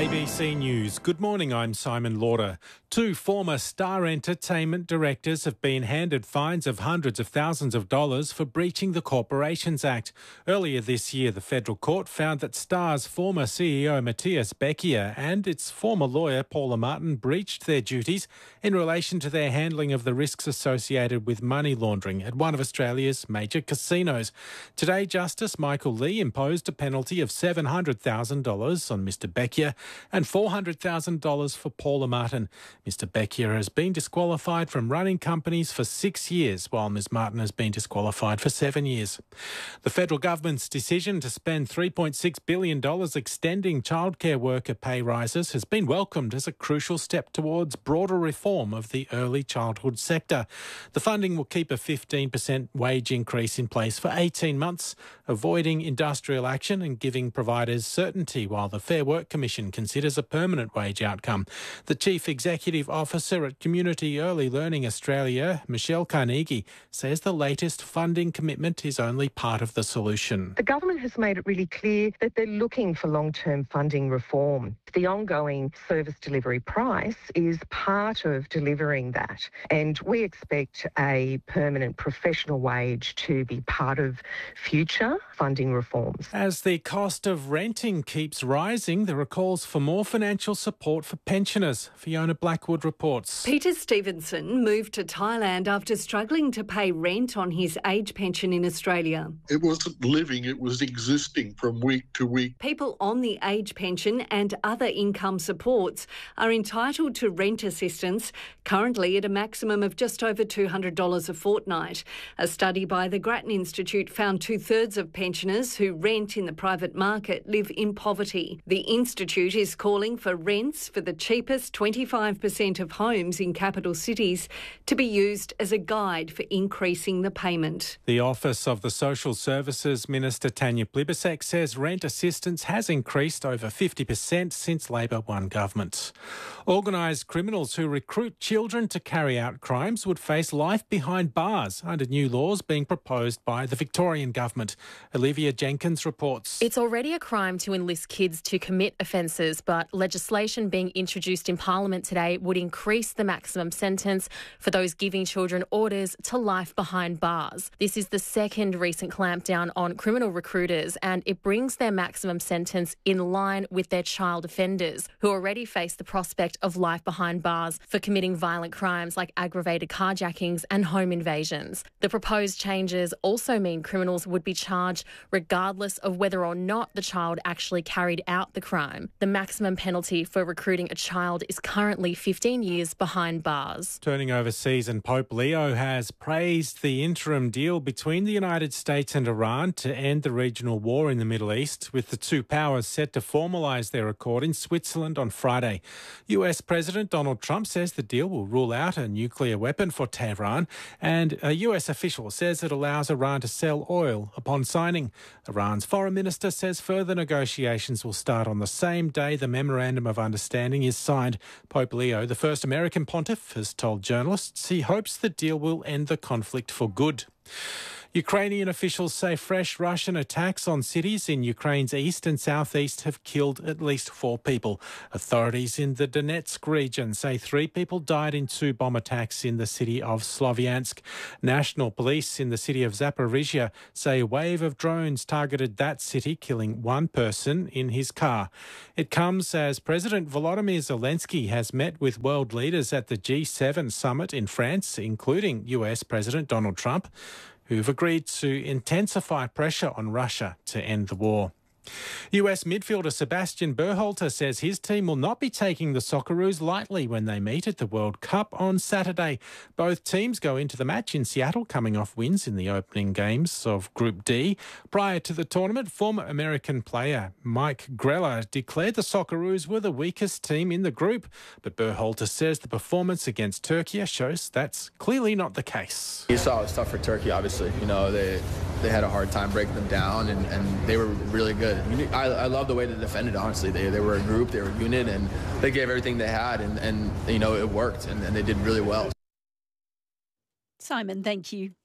ABC News. Good morning, I'm Simon Lauder. Two former Star Entertainment directors have been handed fines of hundreds of thousands of dollars for breaching the Corporations Act. Earlier this year, the federal court found that Star's former CEO Matthias Beckier and its former lawyer Paula Martin breached their duties in relation to their handling of the risks associated with money laundering at one of Australia's major casinos. Today, Justice Michael Lee imposed a penalty of $700,000 on Mr Beckier and $400,000 for Paula Martin. Mr Beckier has been disqualified from running companies for 6 years, while Ms Martin has been disqualified for 7 years. The federal government's decision to spend $3.6 billion extending childcare worker pay rises has been welcomed as a crucial step towards broader reform of the early childhood sector. The funding will keep a 15% wage increase in place for 18 months, avoiding industrial action and giving providers certainty while the Fair Work Commission considers a permanent wage outcome. The Chief Executive Officer at Community Early Learning Australia, Michelle Carnegie, says the latest funding commitment is only part of the solution. The government has made it really clear that they're looking for long-term funding reform. The ongoing service delivery price is part of delivering that, and we expect a permanent professional wage to be part of future funding reforms. As the cost of renting keeps rising, there are calls for more financial support for pensioners. Fiona Blackwood reports. Peter Stevenson moved to Thailand after struggling to pay rent on his age pension in Australia. It wasn't living, it was existing from week to week. People on the age pension and other income supports are entitled to rent assistance, currently at a maximum of just over $200 a fortnight. A study by the Grattan Institute found 2/3 of pensioners who rent in the private market live in poverty. The Institute is calling for rents for the cheapest 25% of homes in capital cities to be used as a guide for increasing the payment. The Office of the Social Services Minister Tanya Plibersek says rent assistance has increased over 50% since Labor won government. Organised criminals who recruit children to carry out crimes would face life behind bars under new laws being proposed by the Victorian government. Olivia Jenkins reports. It's already a crime to enlist kids to commit offences, but legislation being introduced in Parliament today would increase the maximum sentence for those giving children orders to life behind bars. This is the second recent clampdown on criminal recruiters, and it brings their maximum sentence in line with their child offenders, who already face the prospect of life behind bars for committing violent crimes like aggravated carjackings and home invasions. The proposed changes also mean criminals would be charged regardless of whether or not the child actually carried out the crime. The maximum penalty for recruiting a child is currently 15 years behind bars. Turning overseas, and Pope Leo has praised the interim deal between the United States and Iran to end the regional war in the Middle East, with the two powers set to formalise their accord in Switzerland on Friday. US President Donald Trump says the deal will rule out a nuclear weapon for Tehran, and a US official says it allows Iran to sell oil upon signing. Iran's foreign minister says further negotiations will start on the same day the Memorandum of Understanding is signed. Pope Leo, the first American pontiff, has told journalists he hopes the deal will end the conflict for good. Ukrainian officials say fresh Russian attacks on cities in Ukraine's east and southeast have killed at least 4 people. Authorities in the Donetsk region say 3 people died in 2 bomb attacks in the city of Slovyansk. National police in the city of Zaporizhia say a wave of drones targeted that city, killing 1 person in his car. It comes as President Volodymyr Zelensky has met with world leaders at the G7 summit in France, including US President Donald Trump, who've agreed to intensify pressure on Russia to end the war. US midfielder Sebastian Berhalter says his team will not be taking the Socceroos lightly when they meet at the World Cup on Saturday. Both teams go into the match in Seattle coming off wins in the opening games of Group D. Prior to the tournament, former American player Mike Grella declared the Socceroos were the weakest team in the group, but Berhalter says the performance against Turkey shows that's clearly not the case. You saw it was tough for Turkey, obviously. You know, they had a hard time breaking them down, and they were really good. I love the way they defended, honestly. They were a group, they were a unit, and they gave everything they had, and you know, it worked, and they did really well. Simon, thank you.